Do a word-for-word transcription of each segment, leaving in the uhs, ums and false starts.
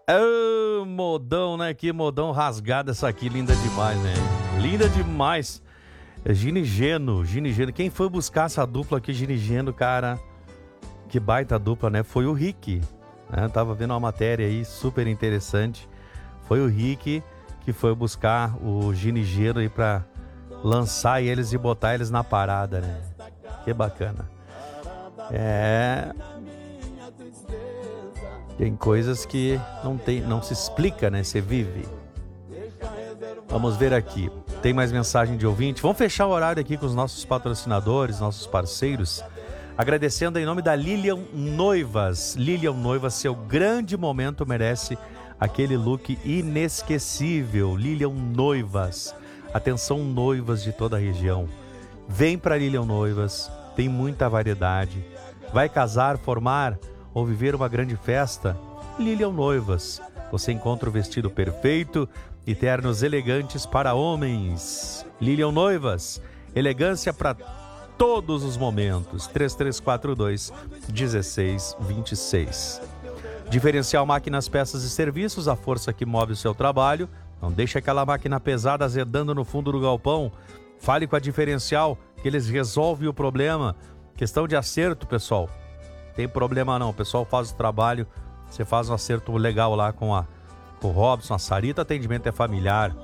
Ô, modão, né? Que modão rasgada essa aqui, linda demais, né? Linda demais. É Gini Geno, Gini Geno. Quem foi buscar essa dupla aqui, Gini Geno, cara? Que baita dupla, né? Foi o Rick. Né? Tava vendo uma matéria aí super interessante. Foi o Rick que foi buscar o Gini Geno aí pra lançar eles e botar eles na parada, né? Que bacana. É... Tem coisas que não, tem, não se explica, né? Você vive. Vamos ver aqui. Tem mais mensagem de ouvinte. Vamos fechar o horário aqui com os nossos patrocinadores, nossos parceiros. Agradecendo em nome da Lilian Noivas. Lilian Noivas, seu grande momento merece aquele look inesquecível. Lilian Noivas. Atenção, noivas de toda a região. Vem para Lilian Noivas. Tem muita variedade. Vai casar, formar ou viver uma grande festa? Lilian Noivas. Você encontra o vestido perfeito e ternos elegantes para homens. Lilian Noivas. Elegância para todos os momentos. três três quatro dois, um seis dois seis. Diferencial Máquinas, Peças e Serviços. A força que move o seu trabalho. Não deixe aquela máquina pesada azedando no fundo do galpão. Fale com a Diferencial que eles resolvem o problema. Questão de acerto, pessoal. Tem problema não, o pessoal faz o trabalho, você faz um acerto legal lá com, a, com o Robson, a Sarita, atendimento é familiar.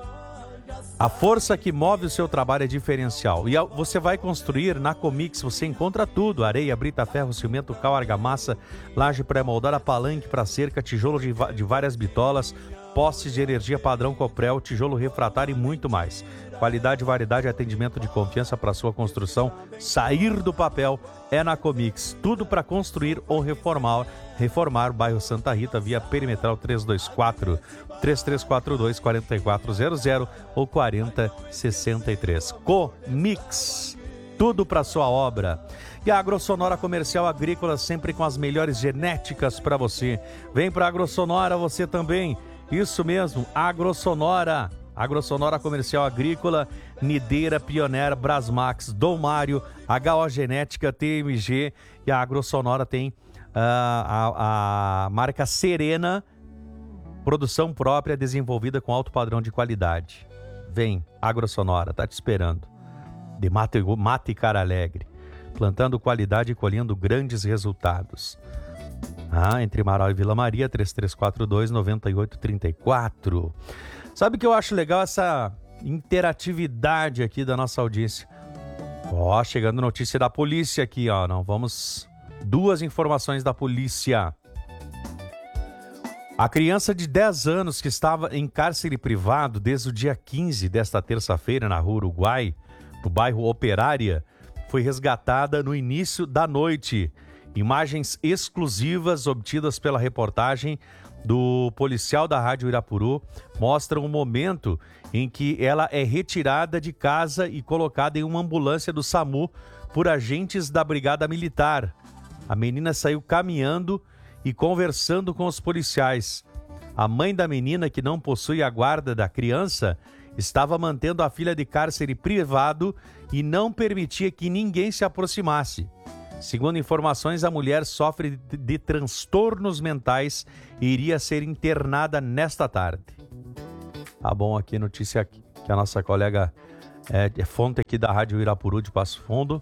A força que move o seu trabalho é Diferencial. E você vai construir na Comix, você encontra tudo: areia, brita, ferro, cimento, cal, argamassa, laje pré-moldada, palanque para cerca, tijolo de, de várias bitolas, postes de energia padrão Coprel, tijolo refratário e muito mais. Qualidade, variedade e atendimento de confiança para sua construção sair do papel é na Comix. Tudo para construir ou reformar. Reformar, bairro Santa Rita, via perimetral três dois quatro, três três quatro dois, quatro quatro zero zero ou quatro zero seis três. Comix. Tudo para sua obra. E a Agrosonora Comercial Agrícola, sempre com as melhores genéticas para você. Vem para a Agrosonora você também. Isso mesmo, Agrosonora. Agrosonora Comercial Agrícola, Nideira, Pioneer, Brasmax, Dom Mário, H O Genética, T M G, e a Agrosonora tem uh, a, a marca Serena, produção própria desenvolvida com alto padrão de qualidade. Vem, Agrosonora, tá te esperando. De Mata, Mata e Cara Alegre, plantando qualidade e colhendo grandes resultados. Ah, entre Marau e Vila Maria, três três quatro dois, nove oito três quatro. Sabe o que eu acho legal? Essa interatividade aqui da nossa audiência. Ó, chegando notícia da polícia aqui, ó. Não, vamos... Duas informações da polícia. A criança de dez anos que estava em cárcere privado desde o dia quinze desta terça-feira na Rua Uruguai, no bairro Operária, foi resgatada no início da noite. Imagens exclusivas obtidas pela reportagem do policial da Rádio Irapuru mostram o momento em que ela é retirada de casa e colocada em uma ambulância do SAMU por agentes da Brigada Militar. A menina saiu caminhando e conversando com os policiais. A mãe da menina, que não possui a guarda da criança, estava mantendo a filha de cárcere privado e não permitia que ninguém se aproximasse. Segundo informações, a mulher sofre de, de transtornos mentais e iria ser internada nesta tarde. Tá bom, aqui notícia aqui, que a nossa colega é, é fonte aqui da Rádio Irapuru de Passo Fundo.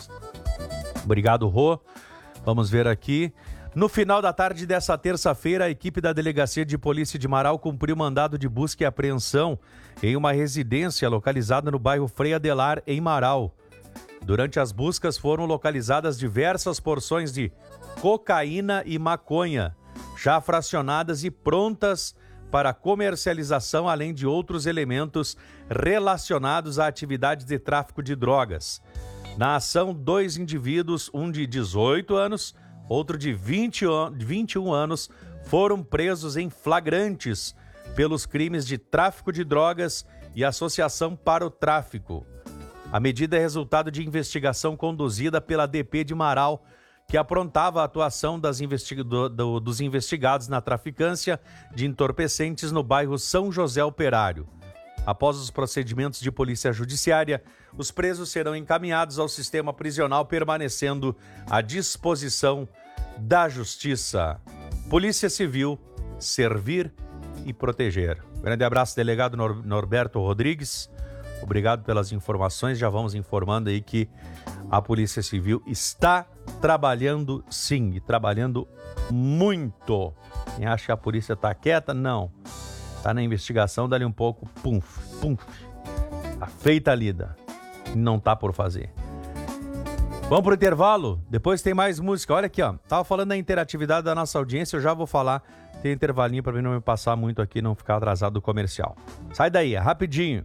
Obrigado, Rô. Vamos ver aqui. No final da tarde dessa terça-feira, a equipe da Delegacia de Polícia de Marau cumpriu mandado de busca e apreensão em uma residência localizada no bairro Frei Adelar, em Marau. Durante as buscas foram localizadas diversas porções de cocaína e maconha, já fracionadas e prontas para comercialização, além de outros elementos relacionados a atividades de tráfico de drogas. Na ação, dois indivíduos, um de dezoito anos, outro de vinte, vinte e um anos, foram presos em flagrantes pelos crimes de tráfico de drogas e associação para o tráfico. A medida é resultado de investigação conduzida pela D P de Marau, que aprontava a atuação das investig... do, do, dos investigados na traficância de entorpecentes no bairro São José Operário. Após os procedimentos de polícia judiciária, os presos serão encaminhados ao sistema prisional, permanecendo à disposição da Justiça. Polícia Civil servir e proteger. Grande abraço, delegado Nor- Norberto Rodrigues. Obrigado pelas informações. Já vamos informando aí que a Polícia Civil está trabalhando sim, e trabalhando muito. Quem acha que a polícia está quieta? Não. Está na investigação, dali um pouco, pum, pum. Tá feita a lida. Não está por fazer. Vamos pro intervalo? Depois tem mais música. Olha aqui, ó. Tava falando da interatividade da nossa audiência, eu já vou falar. Tem intervalinho para mim não me passar muito aqui, não ficar atrasado do comercial. Sai daí, é rapidinho.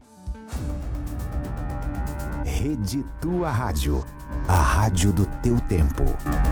Rede Tua Rádio, a rádio do teu tempo.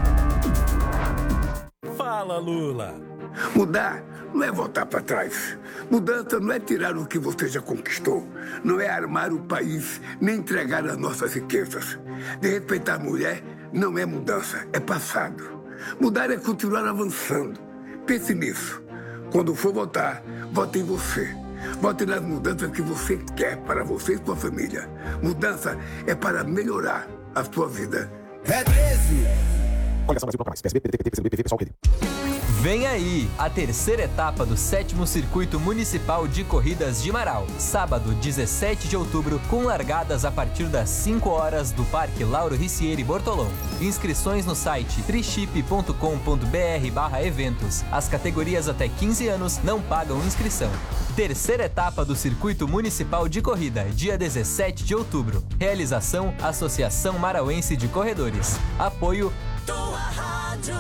Fala, Lula. Mudar não é voltar para trás. Mudança não é tirar o que você já conquistou. Não é armar o país, nem entregar as nossas riquezas. De respeitar a mulher não é mudança, é passado. Mudar é continuar avançando. Pense nisso. Quando for votar, vote em você. Vote nas mudanças que você quer para você e sua família. Mudança é para melhorar a sua vida. É treze! Coligação Brasil Bloco Mais, P S B, P D T, P T, P C B, P V, P SOL, P D. Vem aí, a terceira etapa do sétimo Circuito Municipal de Corridas de Marau. Sábado, dezessete de outubro, com largadas a partir das cinco horas do Parque Lauro Ricieri Bortolom. Inscrições no site triship ponto com ponto br barra eventos. As categorias até quinze anos não pagam inscrição. Terceira etapa do Circuito Municipal de Corrida, dia dezessete de outubro. Realização, Associação Marauense de Corredores. Apoio Tua Rádio.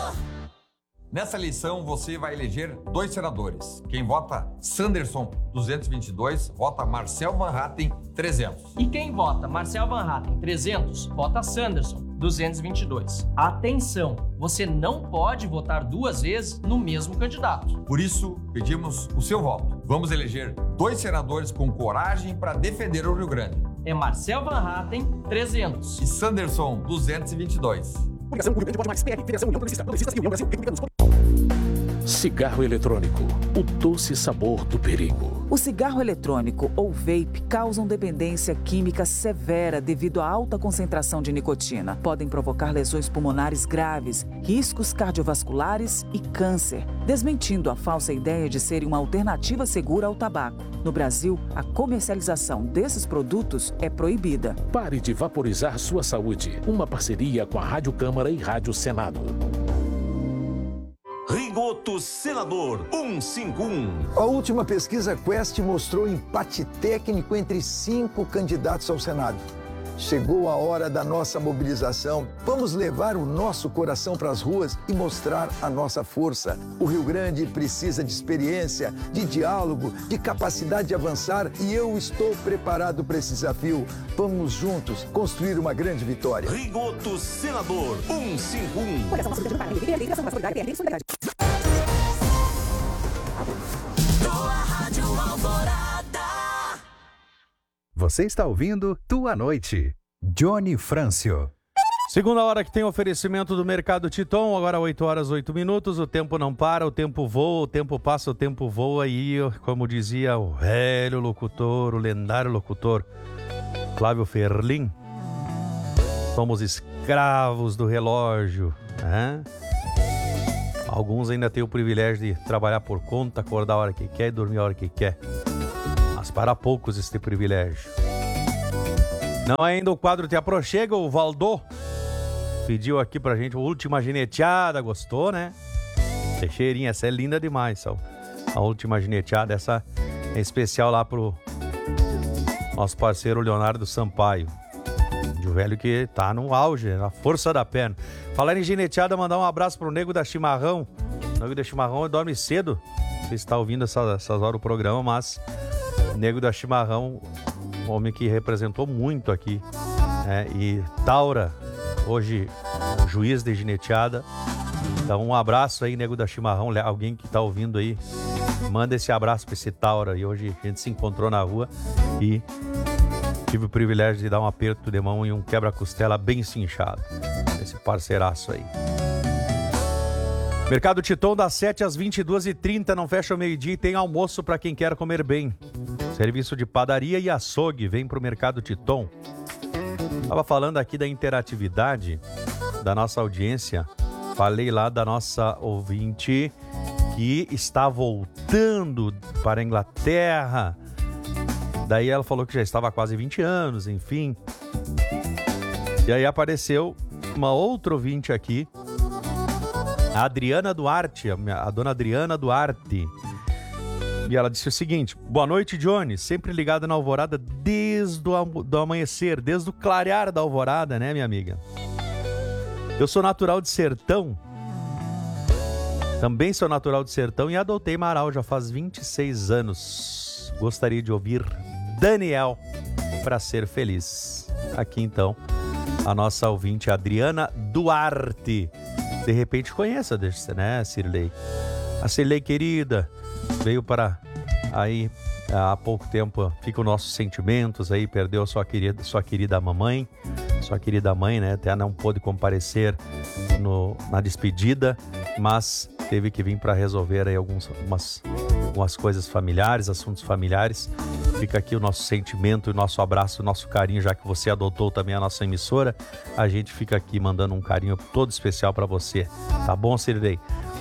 Nessa eleição, você vai eleger dois senadores. Quem vota Sanderson, duzentos e vinte e dois, vota Marcel Van Hatten, trezentos. E quem vota Marcel Van Hatten, trezentos, vota Sanderson, duzentos e vinte e dois. Atenção, você não pode votar duas vezes no mesmo candidato. Por isso, pedimos o seu voto. Vamos eleger dois senadores com coragem para defender o Rio Grande. É Marcel Van Hatten, trezentos. E Sanderson, duzentos e vinte e dois. Coligação Rio Grande Vote Mais, P R, Federação União Progressista, Progressistas e União Brasil, Republicanos. Cigarro eletrônico, o doce sabor do perigo. O cigarro eletrônico ou vape causam dependência química severa devido à alta concentração de nicotina. Podem provocar lesões pulmonares graves, riscos cardiovasculares e câncer, desmentindo a falsa ideia de serem uma alternativa segura ao tabaco. No Brasil, a comercialização desses produtos é proibida. Pare de vaporizar sua saúde. Uma parceria com a Rádio Câmara e Rádio Senado. Rigoto Senador cento e cinquenta e um. A última pesquisa Quest mostrou empate técnico entre cinco candidatos ao Senado. Chegou a hora da nossa mobilização. Vamos levar o nosso coração para as ruas e mostrar a nossa força. O Rio Grande precisa de experiência, de diálogo, de capacidade de avançar e eu estou preparado para esse desafio. Vamos juntos construir uma grande vitória. Rigoto Senador cento e cinquenta e um. Você está ouvindo Tua Noite. Johnny Frâncio. Segunda hora que tem oferecimento do Mercado Titon, agora oito horas, oito minutos, o tempo não para, o tempo voa, o tempo passa, o tempo voa e, como dizia o velho locutor, o lendário locutor Flávio Ferlin, somos escravos do relógio, né? Alguns ainda têm o privilégio de trabalhar por conta, acordar a hora que quer e dormir a hora que quer. Mas para poucos este privilégio. Não é ainda o quadro Te Aproxega, o Valdô pediu aqui pra gente a última gineteada, gostou, né? Teixeirinha, essa é linda demais, Sal. A última gineteada, essa é especial lá pro nosso parceiro Leonardo Sampaio. De um velho que tá no auge, na força da perna. Falar em gineteada, mandar um abraço pro Nego da Chimarrão. O Nego da Chimarrão dorme cedo. Não sei se tá ouvindo essas, essas horas o programa, mas Nego da Chimarrão, um homem que representou muito aqui, né? E Taura, hoje juiz de gineteada. Então um abraço aí, Nego da Chimarrão, alguém que tá ouvindo aí, manda esse abraço pra esse Taura. E hoje a gente se encontrou na rua e tive o privilégio de dar um aperto de mão e um quebra-costela bem cinchado. Esse parceiraço aí. Mercado Titon das sete às vinte e duas e trinta, não fecha o meio-dia e tem almoço para quem quer comer bem. Serviço de padaria e açougue, vem pro Mercado Titon. Estava falando aqui da interatividade da nossa audiência. Falei lá da nossa ouvinte que está voltando para a Inglaterra. Daí ela falou que já estava há quase vinte anos, enfim. E aí apareceu uma outra ouvinte aqui, a Adriana Duarte, a, minha, a dona Adriana Duarte. E ela disse o seguinte: boa noite, Johnny, sempre ligada na alvorada desde o do amanhecer, desde o clarear da alvorada, né, minha amiga? Eu sou natural de Sertão, também sou natural de Sertão e adotei Marau já faz vinte e seis anos. Gostaria de ouvir Daniel para ser feliz. Aqui então, a nossa ouvinte Adriana Duarte. De repente conheça, né, Cirlei? A Cirlei querida veio para aí há pouco tempo, fica os nossos sentimentos aí, perdeu sua querida, sua querida mamãe, sua querida mãe, né? Até não pôde comparecer no, na despedida, mas teve que vir para resolver aí alguns, umas, algumas coisas familiares, assuntos familiares. Fica aqui o nosso sentimento, o nosso abraço, o nosso carinho, já que você adotou também a nossa emissora. A gente fica aqui mandando um carinho todo especial para você. Tá bom, Cirlei?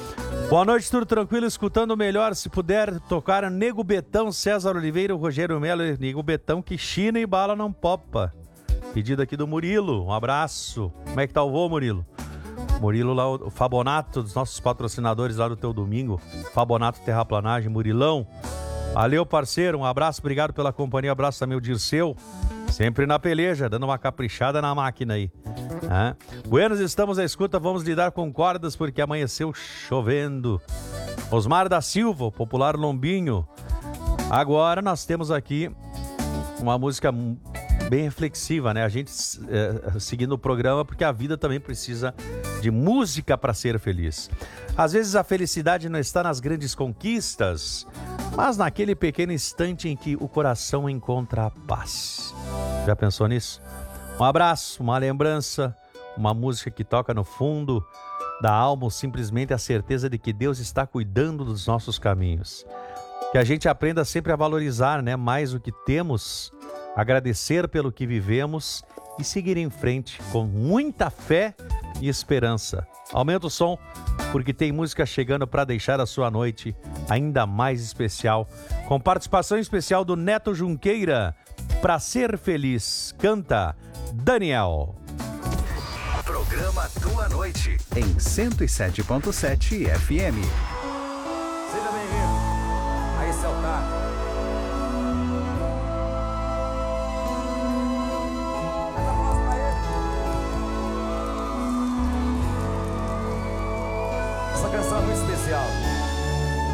Boa noite, tudo tranquilo? Escutando melhor, se puder tocar Nego Betão, César Oliveira, Rogério Melo, Nego Betão, que China e bala não popa. Pedido aqui do Murilo, um abraço. Como é que tá o voo, Murilo? Murilo lá, o Fabonato, dos nossos patrocinadores lá do Teu Domingo. Fabonato Terraplanagem, Murilão. Valeu, parceiro, um abraço, obrigado pela companhia, um abraço também o Dirceu, sempre na peleja, dando uma caprichada na máquina aí. Ah. Buenos, estamos à escuta, vamos lidar com cordas porque amanheceu chovendo. Osmar da Silva, o popular Lombinho. Agora nós temos aqui uma música bem reflexiva, né? A gente é, seguindo o programa porque a vida também precisa de música para ser feliz. Às vezes a felicidade não está nas grandes conquistas, mas naquele pequeno instante em que o coração encontra a paz. Já pensou nisso? Um abraço, uma lembrança, uma música que toca no fundo da alma, ou simplesmente a certeza de que Deus está cuidando dos nossos caminhos. Que a gente aprenda sempre a valorizar, né, mais o que temos, agradecer pelo que vivemos e seguir em frente com muita fé e esperança. Aumenta o som, porque tem música chegando para deixar a sua noite ainda mais especial. Com participação especial do Neto Junqueira, Pra Ser Feliz. Canta Daniel. Programa Tua Noite, em cento e sete ponto sete F M. Seja bem-vindo a esse altar. Essa canção é muito especial.